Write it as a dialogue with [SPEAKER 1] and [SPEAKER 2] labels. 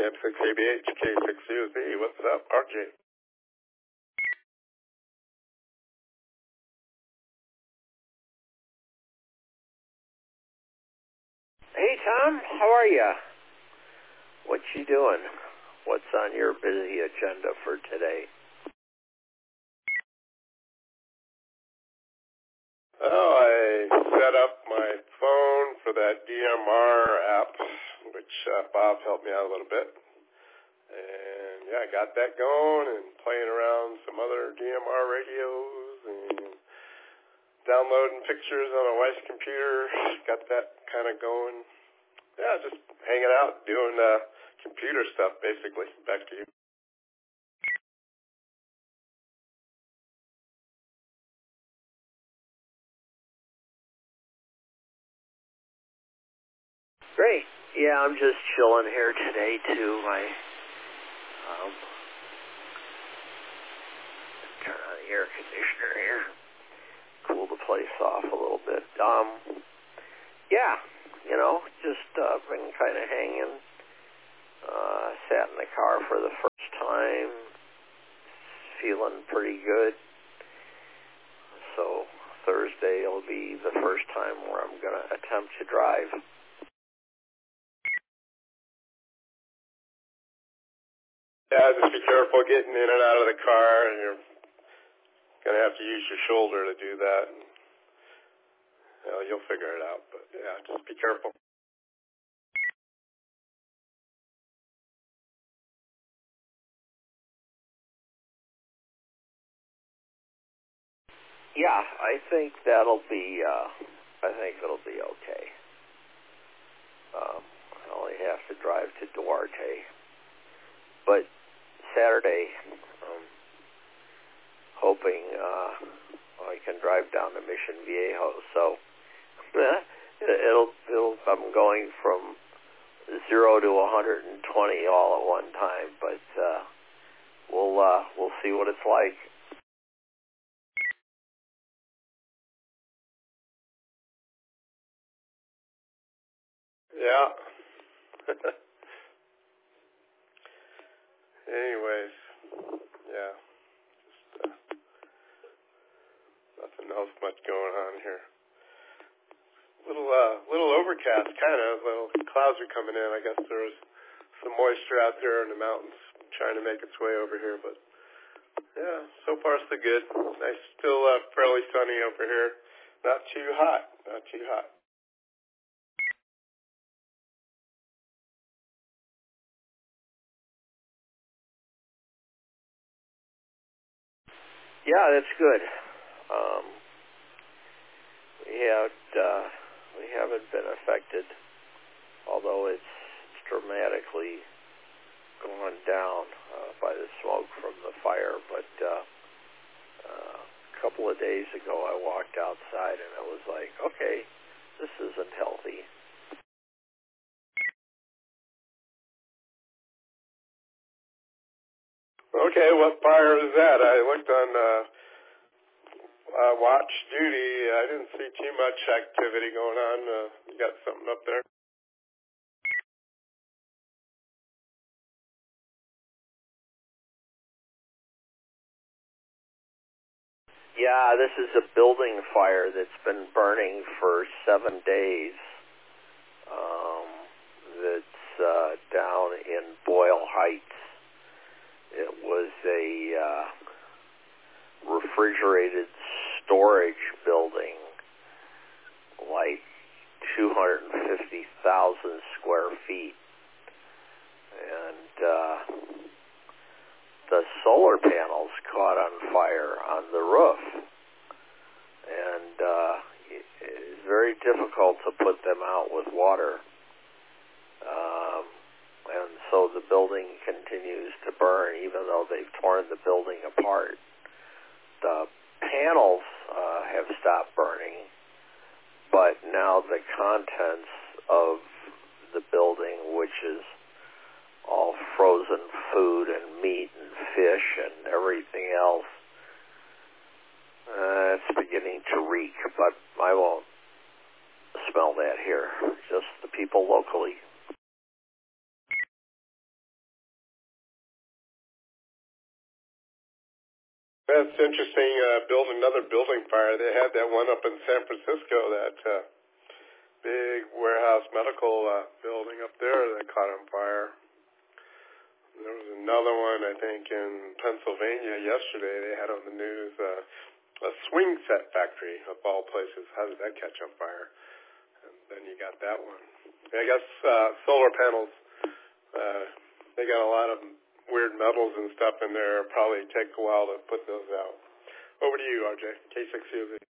[SPEAKER 1] M6ABH, K6UZ. What's up, RJ?
[SPEAKER 2] Hey, Tom. How are you? What you doing? What's on your busy agenda for today?
[SPEAKER 1] Oh, I set up my phone for that DMR app, which Bob helped me out a little bit. And, yeah, I got that going and playing around some other DMR radios and downloading pictures on my wife's computer. Got that kind of going. Yeah, just hanging out, doing computer stuff, basically. Back to you.
[SPEAKER 2] Great. Yeah, I'm just chilling here today, too. I turn on the air conditioner here. Cool the place off a little bit. Yeah, just been kind of hanging. Sat in the car for the first time. Feeling pretty good. So Thursday will be the first time where I'm going to attempt to drive.
[SPEAKER 1] Yeah, just be careful getting in and out of the car, and you're going to have to use your shoulder to do that. You'll figure it out, but yeah, just be careful.
[SPEAKER 2] Yeah, I think it'll be okay. I only have to drive to Duarte. But Saturday, hoping I can drive down to Mission Viejo. So I'm going from 0 to 120 all at one time. But we'll see what it's like.
[SPEAKER 1] Yeah. Anyways, yeah. Just nothing else much going on here. Little overcast, kind of. Little clouds are coming in. I guess there's some moisture out there in the mountains trying to make its way over here. But yeah, so far so good. Nice, still fairly sunny over here. Not too hot. Not too hot.
[SPEAKER 2] Yeah, that's good. We haven't been affected, although it's dramatically gone down by the smoke from the fire. But a couple of days ago, I walked outside and I was like, okay, this isn't healthy.
[SPEAKER 1] Okay, what fire is that? I looked on watch duty. I didn't see too much activity going on. You got something up there?
[SPEAKER 2] Yeah, this is a building fire that's been burning for 7 days. That's down in Boyle Heights. It was a refrigerated storage building, like 250,000 square feet. And the solar panels caught on fire on the roof. And it's very difficult to put them out with water. And so the building continues to burn, even though they've torn the building apart. The panels have stopped burning, but now the contents of the building, which is all frozen food and meat and fish and everything else, it's beginning to reek, but I won't smell that here, just the people locally.
[SPEAKER 1] That's interesting. Building another building fire. They had that one up in San Francisco, that big warehouse medical building up there that caught on fire. There was another one, I think, in Pennsylvania yesterday. They had on the news a swing set factory, of all places. How did that catch on fire? And then you got that one. I guess solar panels, they got a lot of weird metals and stuff in there. Probably take a while to put those out. Over to you, RJ. K6UV.